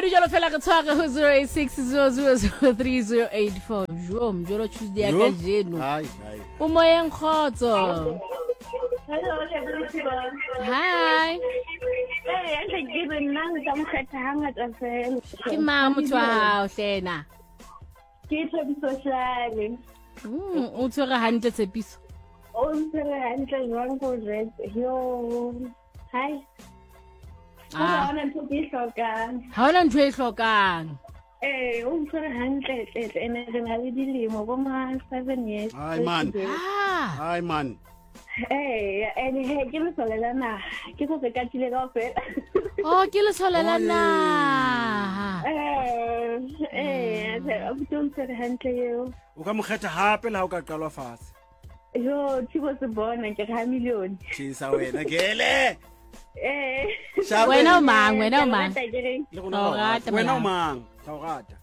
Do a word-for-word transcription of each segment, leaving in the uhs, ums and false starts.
di jalo fela ke tshware ho zero eight six zero zero zero three zero eight four jo mjolo Tuesday ya ka jeno Hai hai. o moyeng khotso Hello, everyone. hi Hey, I think you will not come to hang at a friend. ke mang motho wa hao hlena Keep him social. mm o tshwere hantle tshepiso Oh, I'm just one for red. Yo, hi. Ah. Hold on to be so good. ha ona ntho e hlokang Eh, um, for a hundred, and then I will deal with seven years. Hai man. ah Hai man. Hey, and hey, give us a little na. Give us a catch it off it. oh ke le tsholela na Eh, eh, I'm doing for a hundred you. O ka mo kgetha hape la ha o ka qalwa fatshe. Yo, she was born and get a million. Tshisa wena gele. Eh, Shabe. wena o mang wena o mang Le rona O ra o rata. rata Wena o molao. mang? Ka o rata.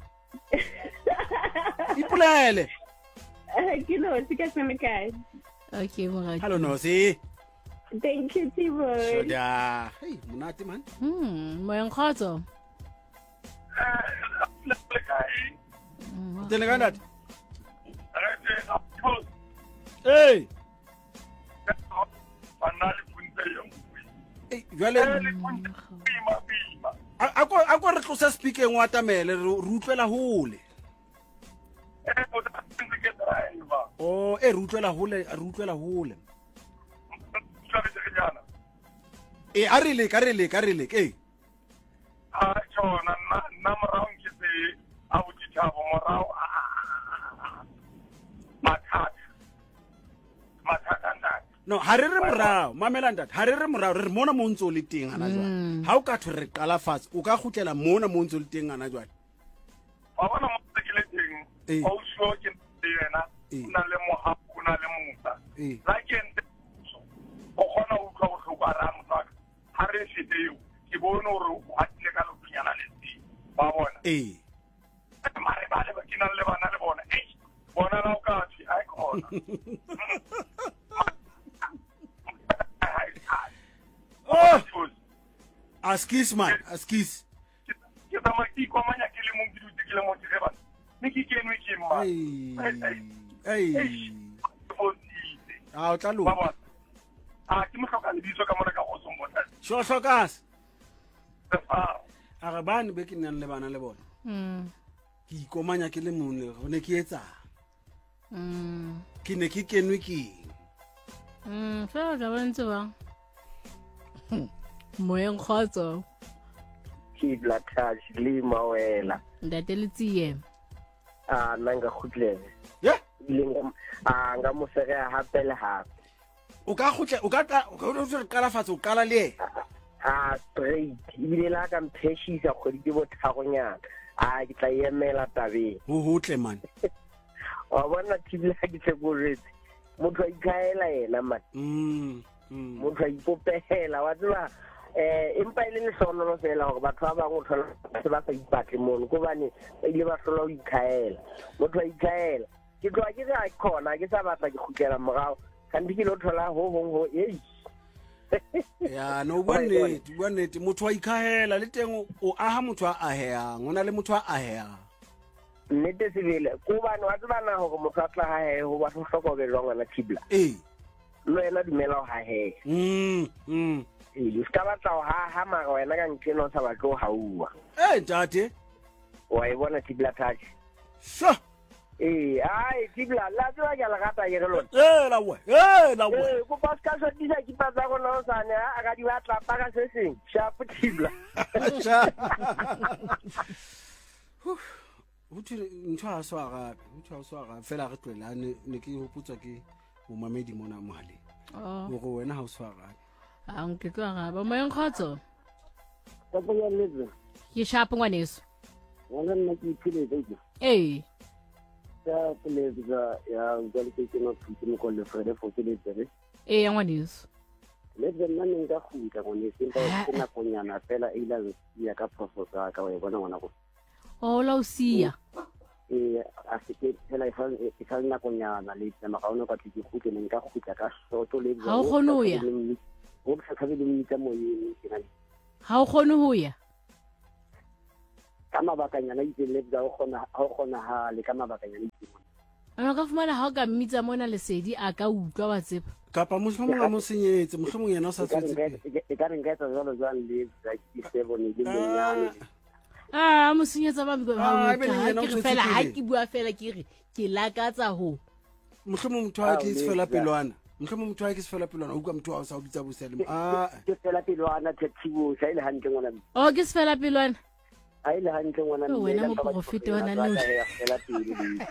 Ipolele. you know, she gets me guys. okay morati Hello Nosi. Thank you, T-Boy. Shoda. Hey, monate man. hmm moyeng khotso Tele ka ntate. Hey. Hey, jwale a a ko a ko re tlosa speaking wa tamele re utlwela hole. Oh, e re utlwela hole, re utlwela hole. E a re le ka re le ka re le ke. No, ha re re morao, mamela ntate, ha re re morao, re re mona mo ntse o le teng hana jwale. Ha o ka thwe re qala fatshe, o ka khutlela mona mo ntse o le teng hana jwale. Wa bona mo tsekile teng Eh. o sho ke yena Eh. na le moha kuna le musa Eh. la ke nte o khona o tlo go go ara motaka ha re shite yo ke bona hore o hatle ka lopinyana le tsi ba bona Eh. mare ba le ba kina le bana le bona eh bona la o ka tsi ai khona Oh, askis man, askis. ke tama ki kwa manya ke le mo ke dutse ke le mo ke ba ni ke ke nwe ke mma Hey. Hey. Ah, o tla lo. ba bona a ke mo hloka le ditso ka mona ka go sombotsa Sho hlokas. ah A re bane be ke nang le bana le bona. hmm Ke ikomanya ke le mone, go ne ke etsa. hmm Ke ne ke kenwe ke. hmm fela ga bantse ba moyeng khotso Kibla touch le mawela ntate le tsiye a nanga khutlele Yeah. ile ngam a nga mo fere hape le hape O ka khutle, o ka ka o ka re qala fatshe o qala le. a straight ile la ka mpheshisa kgodi ke bothagonyana a ke tla emela tabeng Ho hotle man. wa bona tibla ke tsekoretse motho a ikaela ena man Mm. Mm. motho a ipopela wa tseba eh empa ile le sonolo fela hore batho ba bangwe o thola se ba sa ipatle mono ko bane ba ile ba hlola ho ikaela motho a ikaela ke tloa ke ga khona ke sa batla ke khutlela morao kanti ke lo thola ho hong ho ei Ya no bone, bone motho wa ikahela le teng o aha motho a aheyang, ona le motho a aheyang. nnete sebele ko bane wa tseba na hore motho a tla ha he ho ba hlokomelo ngwana tibla Eh. lo ena dumela ho ha he Mm. Mm. e ska batla ho ha ha mara wena ka ntle no sa batlo ha uwa Eh, ntate. wa e bona tibla touch Sho. eh ai tibla la tswa ke la gata ke re lona Eh, la we. Eh, la we. eh ko pas ka so disa ki pa tsa go no sa ne a ga di batla pa ka se seng sharp tibla Ho thwe ntho a swa gape, ho thwe a swa gape fela re tloela ne ne ke hopotswa ke mo mamedi mona mohaleng. oh Go wena ha o swa gape. a nke tloa ga ba moyeng khotso ka go ya letse ke sharp ngwaneso wala nna ke iphile ke eh ka pele ga ya jalo ke ke no phutse mo ko le fere fo ke le tsere eh ngwaneso le nna ne nka khutla go ne se nka ke na konyana fela e ila ya ka professor ka wa bona ngwana go o la o sia eh a se ke fela e fa e fa na konyana le tsema ga ona ka tlike khutle ne nka khutla ka soto le Ha o kgone ho ya? go ka ka le mmitsa mo yeng ke na ha o kgone ho ya ka mabakanyana itseng le ga o kgonagale ka mabakanyana itseng ana ka fumana ha o ka mmitsa mona lesedi a ka utlwa wa tseba kapa mohlomong a mo senyetse mohlomong yena o sa tswetse e ka re nka etsa jalo jwang le seven le monyane ah mo senyetsa ba miko Ah, ha ebe le yena o ke fela ha tswetsitse. ke bua fela ke re ke lakatsa ho mohlomong motho wa ke se fela pelwana mohlomong motho wa ke se fela pelwana o utlwa motho wa o sa o bitsa bosele a ke fela pelwana Thethibo sa ile hantle ngwana o ke se fela pelwana a ile hantle ngwana Oh, wena moprofete wa nna le- fela pele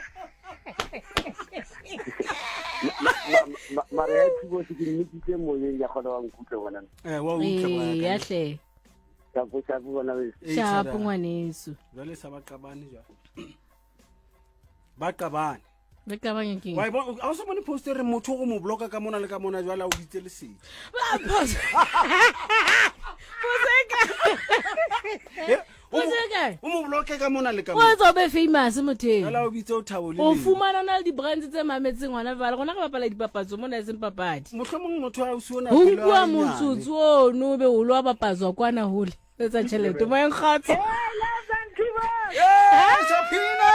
mara ya Thibo se ke nnitse moyeng ya kgona wa nkutlwa ngwana eh wa utlwa wa eh ka. ya hle ka go tsa bona we Eh, shapo tjhara. ngwaneso jwale sa ba qabane jwale ba qabane re ka banya ke wa bona a o sa bone post re motho go mo bloka ka mona le ka mona jwale a o bitse le sedi o tseka o mo bloke ka mona le ka o mona tsa be famous motheng jwale a o bitse o thabo le o leng. fumana na le di-brands tse mametseng ngwana fala gona re bapala dipapatso mona e seng papadi mohlomong motho a o siona go pelo bua a nyane. motsotso ono be o lo wa bapatswa kwana hole etsa tšhelete mo enkgatsa Eh, Sophina!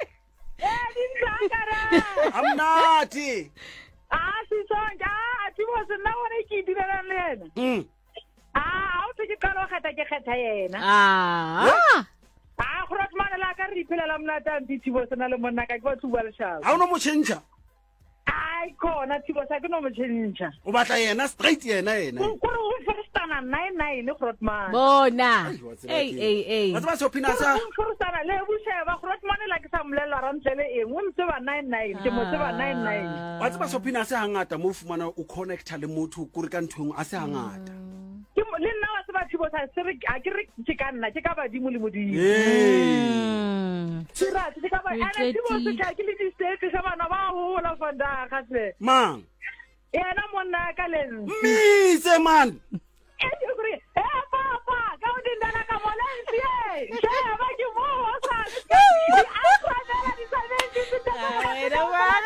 Amnati! Ah, sisonke ah Thibo se nna bona ke direlang le yena Mm. ah o tse ke qalo kgetha ke kgetha yena ah ah go ratmana la ka re iphelela mnata mpi Thibo se na le monna ka ke ba tsuba le shao Ha o no mo change. ai khona Thibo sa ke no mo tshentsha O batla yena straight yena yena. go go go firstana nine nine le Grotman bona Ai, wa tseba ei ke- ei ei Wa tseba Sophina sa go firstana le bu sheba Grotman la ke sa mlela rantlele eng o ntse ba nine nine ke mo tseba nine nine wa tseba Sophina se hangata mo fumana o connecta le motho ko re ka nthong a se hangata. ke mo- le nna wa tseba Thibo sa se re a ke re ke ka nna ke ka badimo le modimo Eh. Mm. Sira ke ka ba Re ana Thibo se tletse. ka ke le di state sa bana ba hola fanda ga se Man. yena monna ka lens Mise man. e ke re e papa ka o dindana ka molensi e she ba ke mo wa sa a sa dela di sa ne di Ah, wena wa